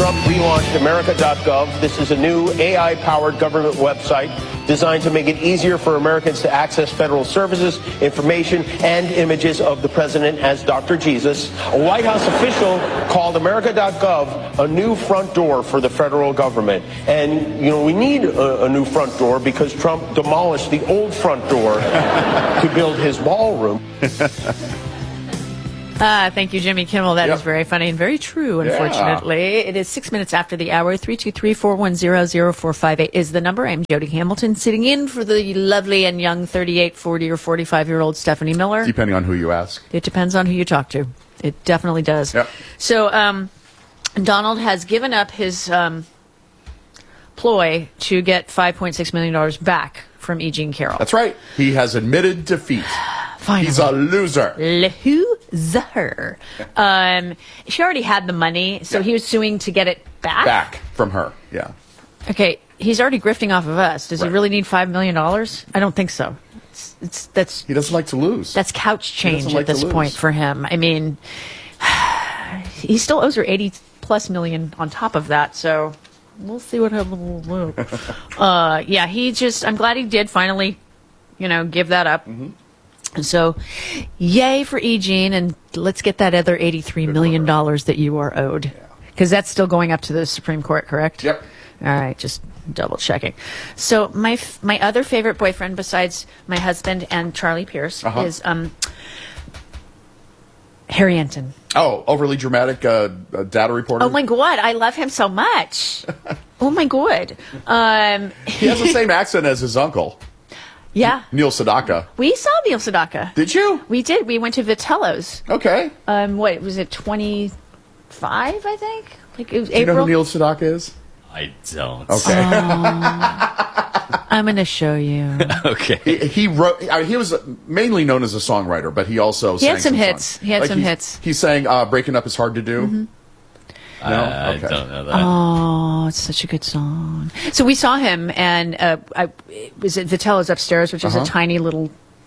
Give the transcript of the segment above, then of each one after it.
Trump relaunched America.gov. This is a new AI-powered government website designed to make it easier for Americans to access federal services, information, and images of the president as Dr. Jesus. A White House official called America.gov a new front door for the federal government. And, you know, we need a new front door because Trump demolished the old front door to build his ballroom. Thank you, Jimmy Kimmel. That is very funny and very true, unfortunately. Yeah. It is 6 minutes after the hour. 323-410-0458 is the number. I'm Jody Hamilton, sitting in for the lovely and young 38, 40, or 45-year-old Stephanie Miller. Depending on who you ask. It depends on who you talk to. It definitely does. Yep. So Donald has given up his ploy to get $5.6 million back from E. Jean Carroll. That's right. He has admitted defeat. Finally. He's a loser. Loser. She already had the money, so he was suing to get it back? Back from her, yeah. Okay, he's already grifting off of us. Does he really need $5 million? I don't think so. That's he doesn't like to lose. That's couch change at this point for him. I mean, he still owes her $80+ million on top of that, so we'll see what happens. Yeah, I'm glad he did finally, give that up. Mm-hmm. So, yay for E. Jean, and let's get that other $83 million that you are owed. Because that's still going up to the Supreme Court, correct? Yep. All right, just double checking. So, my other favorite boyfriend besides my husband and Charlie Pierce is Harry Enton. Oh, overly dramatic data reporter? Oh, my God. I love him so much. Oh, my God. He has the same accent as his uncle. Yeah. Neil Sedaka. We saw Neil Sedaka. Did you? We did. We went to Vitello's. Okay. What was it, 25, I think? Like it was Do you April. know who Neil Sedaka is? I don't. Okay. I'm going to show you. Okay. He wrote. He was mainly known as a songwriter, but he also sang had some hits. songs. He had some hits. He sang "Breaking Up Is Hard to Do." Mm-hmm. No? I don't know that. Oh, it's such a good song. So we saw him, and it was at Vitello's upstairs, which is a tiny little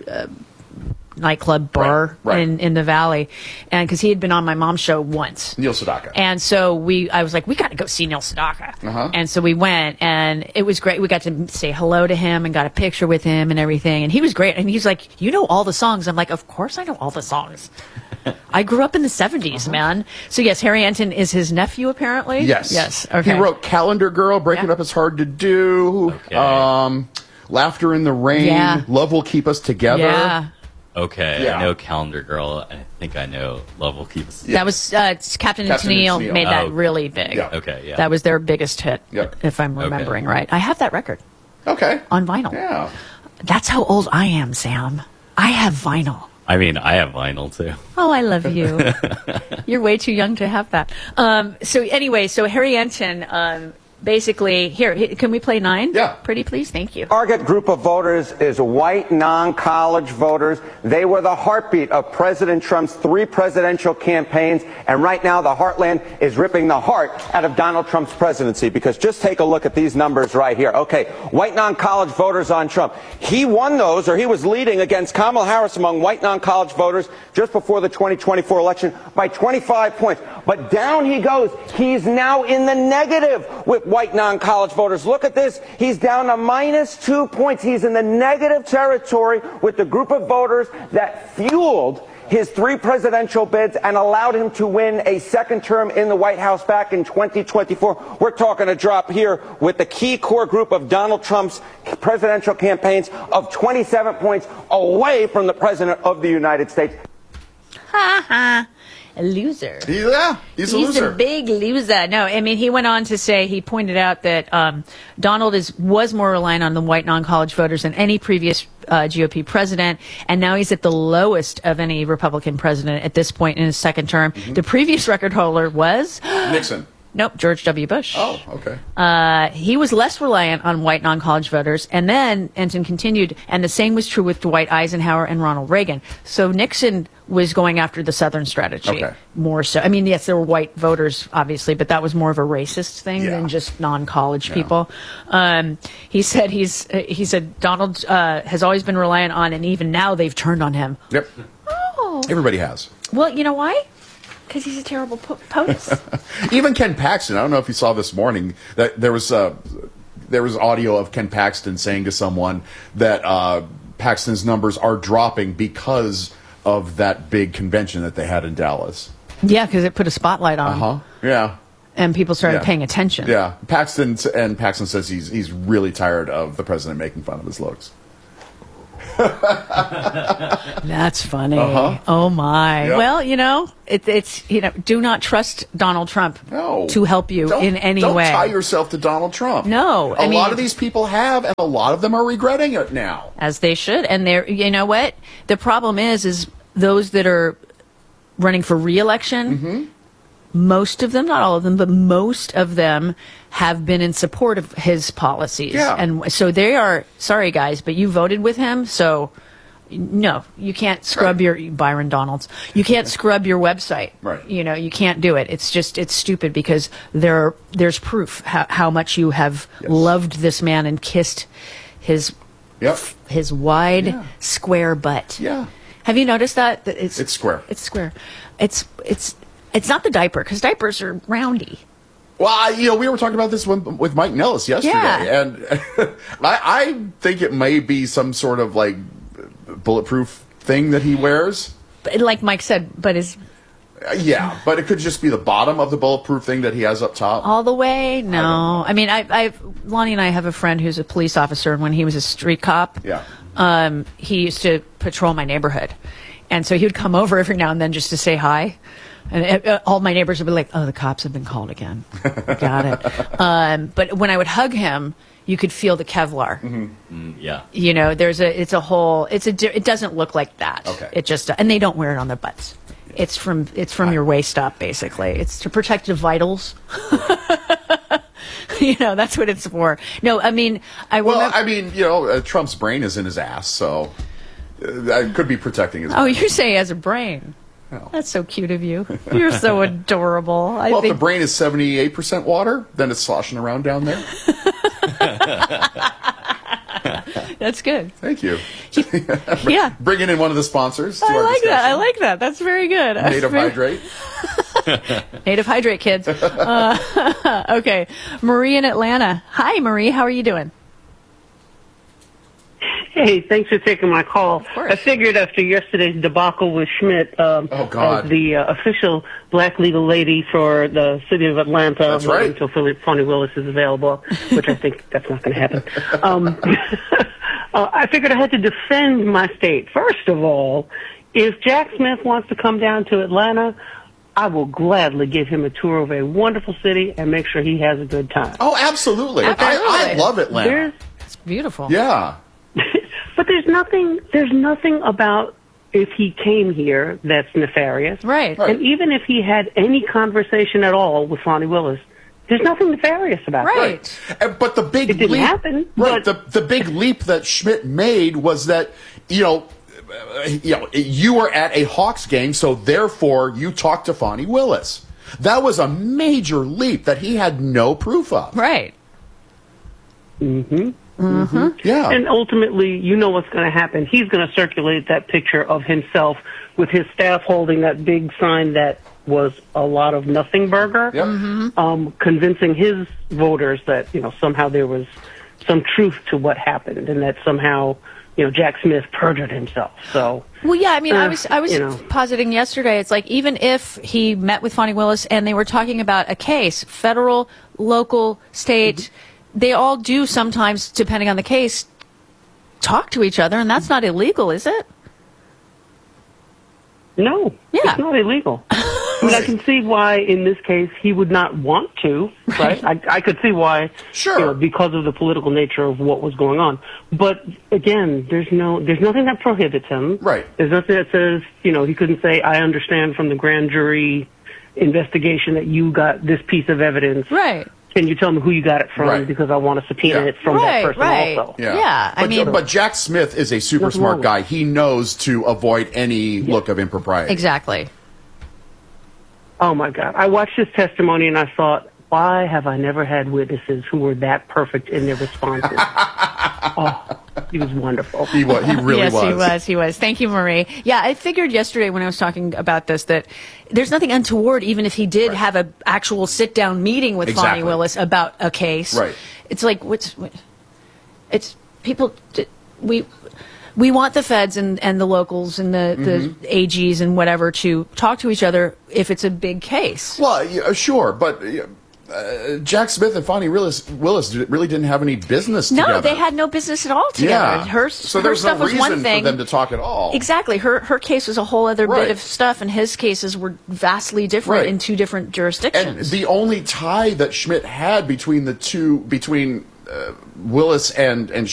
nightclub bar in the Valley, and because he had been on my mom's show once. Neil Sedaka. And so I was like, we got to go see Neil Sedaka. And so we went, and it was great. We got to say hello to him and got a picture with him and everything. And he was great. And he's like, you know all the songs. I'm like, of course I know all the songs. I grew up in the 70s, man. So, yes, Harry Enton is his nephew, apparently? Yes. Yes. Okay. He wrote Calendar Girl, Breaking Up Is Hard to Do, Laughter in the Rain, Love Will Keep Us Together. Yeah. Okay, I know Calendar Girl. I think I know Love Will Keep Us. That was Captain and Tennille made that really big. Yeah. Okay, yeah. That was their biggest hit, if I'm remembering right. I have that record. Okay. On vinyl. Yeah. That's how old I am, Sam. I have vinyl. I mean, I have vinyl, too. Oh, I love you. You're way too young to have that. So anyway, Harry Enton... basically, here, can we play 9? Yeah. Pretty please? Thank you. Target group of voters is white, non-college voters. They were the heartbeat of President Trump's 3 presidential campaigns, and right now the heartland is ripping the heart out of Donald Trump's presidency, because just take a look at these numbers right here. Okay, white non-college voters on Trump. He won those, or he was leading against Kamala Harris among white non-college voters just before the 2024 election by 25 points. But down he goes. He's now in the negative with white non-college voters. Look at this. He's down to -2 points. He's in the negative territory with the group of voters that fueled his 3 presidential bids and allowed him to win a second term in the White House back in 2024. We're talking a drop here with the key core group of Donald Trump's presidential campaigns of 27 points away from the President of the United States. Ha ha. A loser. Yeah, he's a loser. He's a big loser. No, I mean, he went on to say, he pointed out that Donald was more reliant on the white non-college voters than any previous GOP president, and now he's at the lowest of any Republican president at this point in his second term. Mm-hmm. The previous record holder was... Nixon. Nope, George W. Bush. Oh, okay. He was less reliant on white non-college voters. And then Enton continued, and the same was true with Dwight Eisenhower and Ronald Reagan. So Nixon was going after the Southern strategy more so. I mean, yes, there were white voters, obviously, but that was more of a racist thing than just non-college people. He said Donald has always been reliant on, and even now they've turned on him. Yep. Oh. Everybody has. Well, you know why? Because he's a terrible POTUS. Even Ken Paxton, I don't know if you saw this morning, that there was audio of Ken Paxton saying to someone that Paxton's numbers are dropping because of that big convention that they had in Dallas. Yeah, because it put a spotlight on him. Yeah. And people started paying attention. Yeah. Paxton says he's really tired of the president making fun of his looks. That's funny. Oh my. Yep. Well, it's do not trust Donald Trump to help you in any way. Don't tie yourself to Donald Trump. No. A lot of these people have, and a lot of them are regretting it now. As they should. And you know what? The problem is those that are running for re-election, most of them, not all of them, but most of them have been in support of his policies. Yeah. And so they are, sorry guys, but you voted with him, so no, you can't scrub your, Byron Donalds, you can't scrub your website. Right. You can't do it. It's stupid because there's proof how much you have loved this man and kissed his wide square butt. Yeah. Have you noticed that? It's square. It's square. It's not the diaper, because diapers are roundy. Well, we were talking about this with Mike Nellis yesterday, and I think it may be some sort of like bulletproof thing that he wears. Like Mike said, but is but it could just be the bottom of the bulletproof thing that he has up top. All the way? No. I mean, Lonnie and I have a friend who's a police officer, and when he was a street cop, he used to patrol my neighborhood, and so he would come over every now and then just to say hi. And all my neighbors would be like, "Oh, the cops have been called again." Got it. But when I would hug him, you could feel the Kevlar. It doesn't look like that. Okay. It just, and they don't wear it on their butts. It's from your waist up, basically. It's to protect your vitals. That's what it's for. No, I mean, Trump's brain is in his ass, so that could be protecting his. Oh, you're saying he has a brain. Oh. That's so cute of you. You're so adorable. If the brain is 78% water, then it's sloshing around down there. That's good. Thank you. Yeah. Bringing in one of the sponsors. I like that. That's very good. Native Hydrate. Native Hydrate, kids. Okay. Marie in Atlanta. Hi, Marie. How are you doing? Hey, thanks for taking my call. I figured after yesterday's debacle with Schmidt, as the official black legal lady for the city of Atlanta, that's right, until Fani Willis is available, which I think that's not going to happen. I figured I had to defend my state. First of all, if Jack Smith wants to come down to Atlanta, I will gladly give him a tour of a wonderful city and make sure he has a good time. Oh, absolutely. I love Atlanta. It's beautiful. Yeah. But there's nothing about if he came here that's nefarious. Right. And even if he had any conversation at all with Fani Willis, there's nothing nefarious about it. Right. But the big leap didn't happen. Right. The big leap that Schmidt made was that, you were at a Hawks game, so therefore you talked to Fani Willis. That was a major leap that he had no proof of. Right. Mm-hmm. Mm-hmm. Yeah. And ultimately, you know what's going to happen. He's going to circulate that picture of himself with his staff holding that big sign that was a lot of nothing burger, convincing his voters that, somehow there was some truth to what happened and that somehow, Jack Smith perjured himself. So, well, yeah, I mean, I was positing yesterday, it's like even if he met with Fani Willis and they were talking about a case, federal, local, state, they all do sometimes, depending on the case, talk to each other, and that's not illegal, is it? No, it's not illegal. I mean, I can see why, in this case, he would not want to, right? I could see why, because of the political nature of what was going on. But, again, there's nothing that prohibits him. Right. There's nothing that says, he couldn't say, I understand from the grand jury investigation that you got this piece of evidence. Right. Can you tell me who you got it from? Because I want to subpoena it from that person also. Yeah. But Jack Smith is a super smart guy. He knows to avoid any look of impropriety. Exactly. Oh, my God. I watched his testimony and I thought, why have I never had witnesses who were that perfect in their responses? He was wonderful. He really yes, was. He was. Thank you, Marie. Yeah, I figured yesterday when I was talking about this that there's nothing untoward, even if he did have an actual sit-down meeting with Fani Willis about a case. Right. It's like, it's people, we want the feds and the locals and the AGs and whatever to talk to each other if it's a big case. Well, yeah, sure, but Jack Smith and Fani Willis really didn't have any business together. No, they had no business at all together. Yeah. So there's stuff no was one reason thing. for them to talk at all. Exactly. Her case was a whole other Right. bit of stuff, and his cases were vastly different in two different jurisdictions. And the only tie that Schmidt had between the two, between Willis and